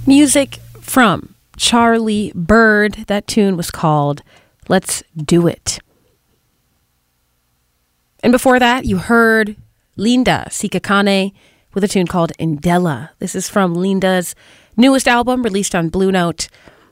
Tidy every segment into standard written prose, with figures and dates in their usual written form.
Music from Charlie Byrd. That tune was called Let's Do It. And before that, you heard Linda Sikakane with a tune called Indela. This is from Linda's newest album released on Blue Note.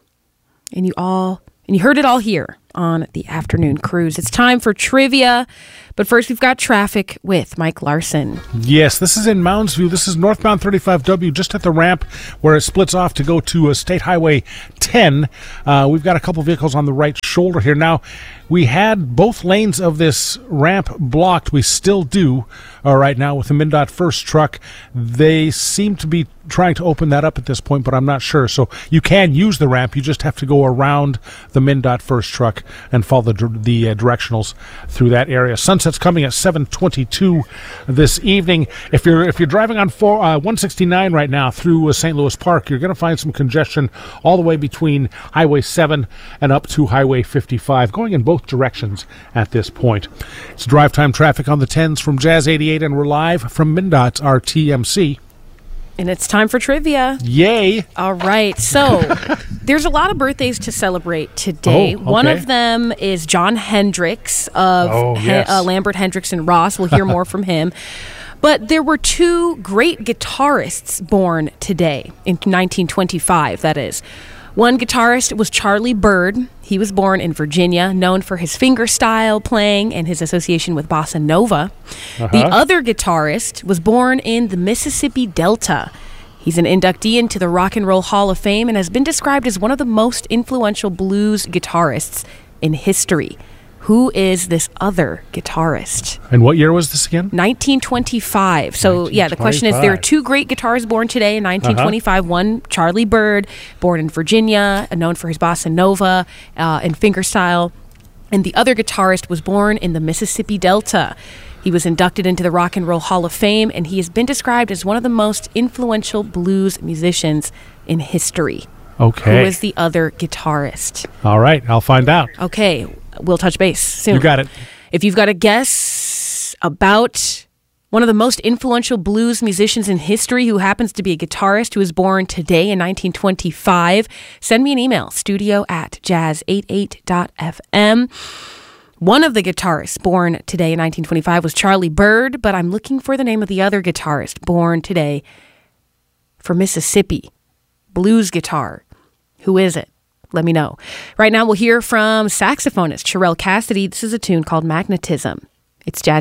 And you heard it all here on the Afternoon Cruise. It's time for trivia, but first we've got traffic with Mike Larson. Yes, this is in Mounds View. This is northbound 35W, just at the ramp where it splits off to go to State Highway 10. We've got a couple vehicles on the right shoulder here. Now, we had both lanes of this ramp blocked. We still do right now with the MnDOT first truck. They seem to be trying to open that up at this point, but I'm not sure. So you can use the ramp. You just have to go around the MnDOT first truck and follow the directionals through that area. Sunset's coming at 7:22 this evening. If you're driving on 169 right now through St. Louis Park, you're going to find some congestion all the way between Highway 7 and up to Highway 55, going in both directions at this point. It's drive time traffic on the 10s from Jazz 88, and we're live from MnDOT's RTMC. And it's time for trivia. Yay! All right. So there's a lot of birthdays to celebrate today. Oh, okay. One of them is John Hendricks of Lambert, Hendricks, and Ross. We'll hear more from him. But there were two great guitarists born today, in 1925, that is. One guitarist was Charlie Byrd. He was born in Virginia, known for his fingerstyle playing and his association with bossa nova. The other guitarist was born in the Mississippi Delta. He's an inductee into the Rock and Roll Hall of Fame and has been described as one of the most influential blues guitarists in history. Who is this other guitarist? And what year was this again? 1925. So, yeah, the question is, there are two great guitarists born today in 1925. One, Charlie Byrd, born in Virginia, known for his bossa nova and fingerstyle. And the other guitarist was born in the Mississippi Delta. He was inducted into the Rock and Roll Hall of Fame, and he has been described as one of the most influential blues musicians in history. Okay. Who is the other guitarist? All right, I'll find out. Okay, we'll touch base soon. You got it. If you've got a guess about one of the most influential blues musicians in history who happens to be a guitarist who was born today in 1925, send me an email, studio@jazz88.fm. One of the guitarists born today in 1925 was Charlie Byrd, but I'm looking for the name of the other guitarist born today for Mississippi. Blues guitar. Who is it? Let me know. Right now we'll hear from saxophonist Sherelle Cassidy. This is a tune called Magnetism. It's Jazz